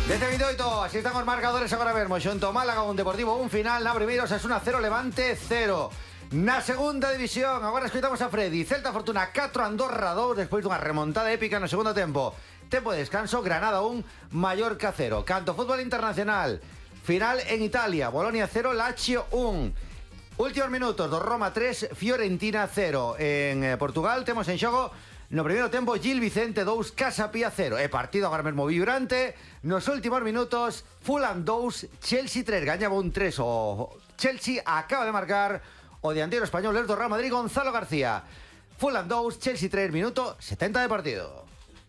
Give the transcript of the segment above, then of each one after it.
Desde 28, así están os marcadores agora mesmo. Xunto Málaga, un Deportivo, un final. Na primeira, Osasuna 0, Levante 0. Na segunda división, agora escoitamos a Freddy. Celta Fortuna 4, Andorra 2, despois dunha remontada épica no segundo tempo. Tempo de descanso, Granada 1, Mallorca 0. Canto fútbol internacional, final en Italia, Bolonia 0, Lazio 1. Últimos minutos do Roma 3, Fiorentina 0. En Portugal temos en xogo no primeiro tempo Gil Vicente 2, Casa Pía 0. E partido agora mesmo vibrante. Nos últimos minutos Fulham 2, Chelsea 3. Gañaba un 3 o Chelsea. Acaba de marcar o dianteiro español do Real Madrid, Gonzalo García. Fulham 2, Chelsea 3, minuto 70 de partido.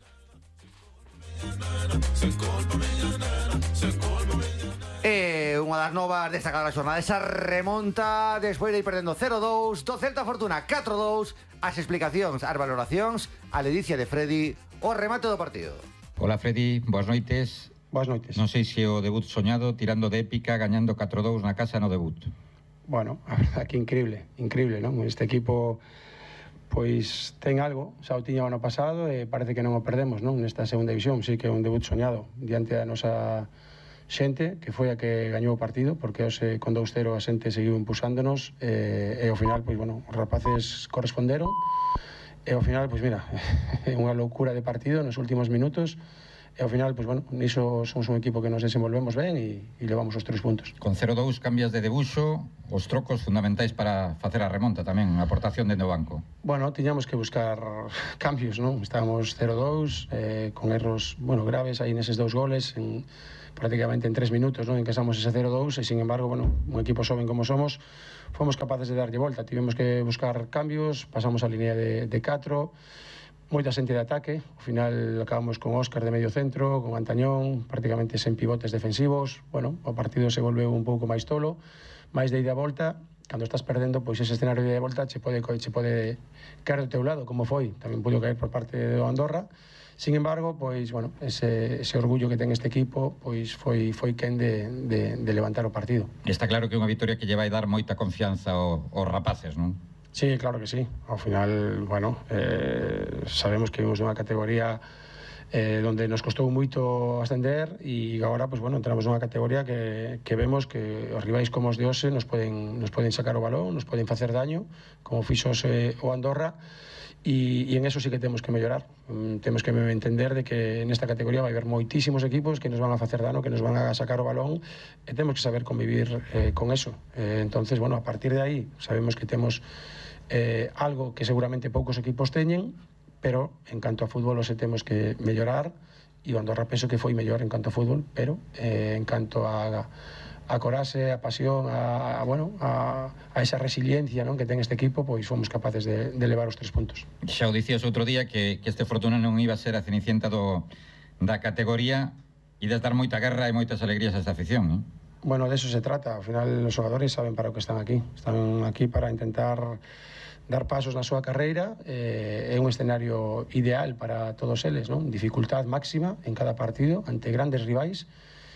Unha das novas destacadas da xornada, esa remonta despois de ir perdendo 0-2 do Celta Fortuna 4-2. As explicacións, as valoracións, a ledicia de Freddy, o remate do partido. Hola Freddy, boas noites. Boas noites. Non sei se o debut soñado, tirando de épica, gañando 4-2 na casa no debut. Bueno, a verdad que increíble, non? Este equipo pois ten algo, xa o tiña o ano pasado e parece que non o perdemos, non? Nesta segunda división, sí que é un debut soñado diante da nosa xente, que foi a que gañou o partido, porque hoxe con 2-0 a xente seguiu impulsándonos e ao final, pois bueno, os rapaces corresponderon e ao final, pois mira, é unha loucura de partido nos últimos minutos e ao final, pois bueno, niso somos un equipo que nos desenvolvemos ben e levamos os 3 puntos. Con 0-2 cambias de debuxo, os trocos fundamentais para facer a remonta tamén, a aportación dentro do banco. Bueno, tiñamos que buscar cambios, non? Estábamos 0-2, con erros, bueno, graves aí neses 2 goles, prácticamente en 3 minutos, non? Encasamos ese 0-2 e, sin embargo, bueno, un equipo xoven como somos, fomos capaces de darlle volta. Tivemos que buscar cambios, pasamos a línea de 4, moita xente de ataque. Ao final acabamos con Óscar de medio centro, con Antañón, prácticamente sen pivotes defensivos. Bueno, o partido se volveu un pouco máis tolo, máis de ida a volta. Cando estás perdendo, pois ese escenario de volta che pode caer do teu lado, como foi. Tamén pudo caer por parte do Andorra. Sin embargo, pois, bueno, ese orgullo que ten este equipo, pois foi quen de levantar o partido. Está claro que é unha victoria que lle vai dar moita confianza aos rapaces, non? Sí, claro que sí. Ao final, bueno, sabemos que vimos unha categoría donde nos costou moito ascender e agora, pues bueno, entramos nunha categoría que vemos que os rivais como os de hoxe nos poden sacar o balón, nos poden facer daño, como fixo o Andorra, e en eso sí que temos que mellorar. Temos que entender de que nesta categoría vai haber moitísimos equipos que nos van a facer dano, que nos van a sacar o balón, e temos que saber convivir con eso. Entonces, bueno, a partir de aí sabemos que temos algo que seguramente poucos equipos teñen, pero en canto a fútbol ose temos que mellorar, e o Andorra penso que foi mellor en canto a fútbol, pero en canto a coraxe, a pasión, a esa resiliencia, non, que ten este equipo, pois fomos capaces de levar os 3 puntos. Xa o dicías outro día que este Fortuna non iba a ser a cenicienta da categoría, e de dar moita guerra e moitas alegrías a esta afición, non? Bueno, de eso se trata. Ao final, os xogadores saben para o que están aquí. Están aquí para intentar dar pasos na súa carreira. É un escenario ideal para todos eles, non? Dificultad máxima en cada partido ante grandes rivais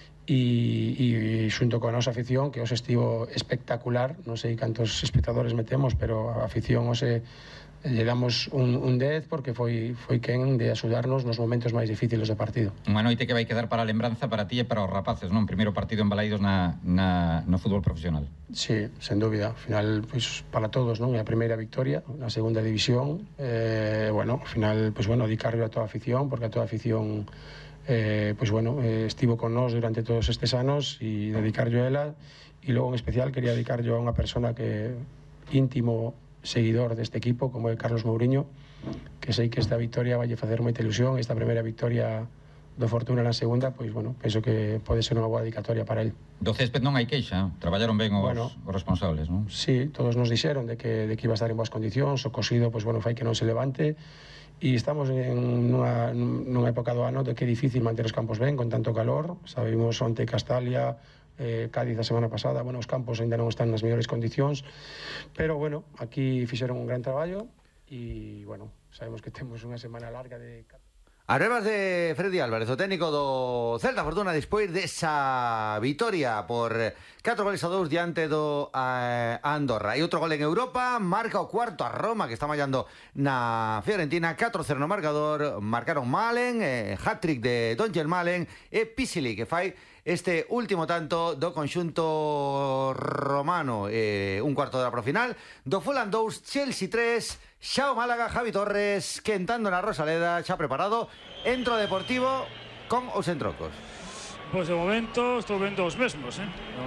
e xunto coa nosa afición, que os estivo espectacular. Non sei cantos espectadores metemos, pero a afición lle damos un 10 porque foi quen de axudarnos nos momentos máis difíciles do partido. Unha noite que vai quedar para a lembranza para ti e para os rapaces, non? Primeiro partido en Balaidos no fútbol profesional. Sí, sen dúbida. Ao final, pois, para todos, non? É a primeira victoria na segunda división. Bueno, ao final, pois, bueno, dedicarlo a toda a afición, porque a toda a afición pois, bueno, estivo con nós durante todos estes anos, e dedicarlo a ela. E logo, en especial, quería dedicarlo a unha persona que íntimo seguidor deste equipo, como é Carlos Mouriño, que sei que esta victoria vai facer moita ilusión. Esta primeira victoria do Fortuna na segunda, pois, bueno, penso que pode ser unha boa dedicatoria para él. Do césped non hai queixa, traballaron ben os responsables, non? Sí, todos nos dixeron de que iba a estar en boas condicións. O cosido, pois, bueno, fai que non se levante, e estamos en nunha época do ano de que é difícil manter os campos ben con tanto calor. Sabemos onte Castalia, Cádiz a semana pasada, bueno, os campos ainda non están nas mellores condicións, pero bueno, aquí fixeron un gran traballo e, bueno, sabemos que temos unha semana larga de... Arrebas de Freddy Álvarez, o técnico do Celta Fortuna, despois desa vitoria por 4-2 diante do Andorra. E outro gol en Europa, marca o cuarto a Roma, que está mallando na Fiorentina, 4-0 no marcador. Marcaron Malen, hat-trick de Donjel Malen, e Pisili, que fai este último tanto do conxunto romano. Un cuarto de hora pro final do Fulham 2, Chelsea 3. Xao Málaga, Javi Torres quentando na Rosaleda, xa preparado. Entro Deportivo con os entrocos. Pois de momento estou vendo os mesmos,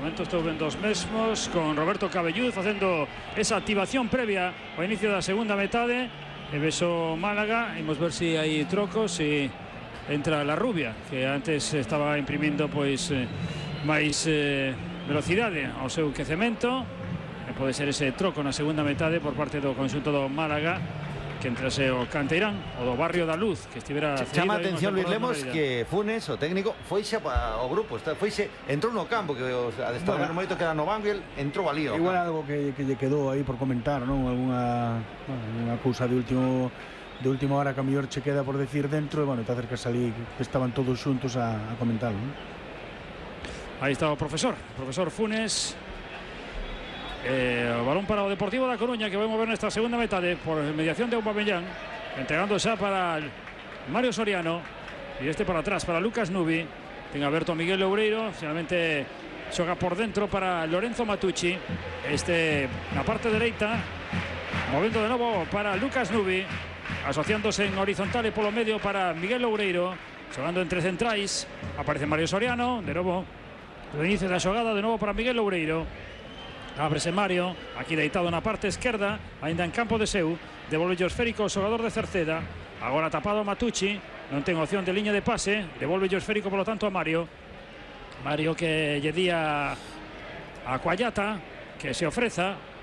con Roberto Cabellud facendo esa activación previa ao inicio da segunda metade. E beso Málaga, imos ver se hai trocos e entra la Rubia, que antes estaba imprimindo pois máis velocidade ao seu quecemento. Pode ser ese troco na segunda metade por parte do conxunto do Málaga, que entrase o Canteirán, o do Barrio da Luz, que estivera cedido. Chama a atención, Luis Lemos, que Funes, o técnico, foise ao grupo, entrou no campo, que os adestradores moito quedan no banco e entrou ali. Igual algo que lle quedou aí por comentar, non? Alguna cousa de última hora que a mellor che queda por decir dentro, e bueno, te acercas ali, que estaban todos xuntos a comentarlo, non? Aí está o profesor Funes. O balón para o Deportivo da Coruña, que vai mover nesta segunda metade por mediación de Aubameyang, entregando xa para Mario Soriano, e este para atrás para Lucas Nubi. Ten aberto Miguel Loureiro, finalmente xoga por dentro para Lorenzo Matucci, na parte dereita, movendo de novo para Lucas Nubi, asociándose en horizontal e polo medio para Miguel Loureiro, xogando entre centrais. Aparece Mario Soriano, de novo o inicio da xogada, de novo para Miguel Loureiro. Ábrese Mario, aquí deitado na parte esquerda, ainda en campo de seu. Devolve o esférico o xogador de Cerceda. Agora tapado Matucci, non ten opción de liña de pase. Devolve o esférico, polo tanto, a Mario. Mario que lle di a Cuallata que se ofreza.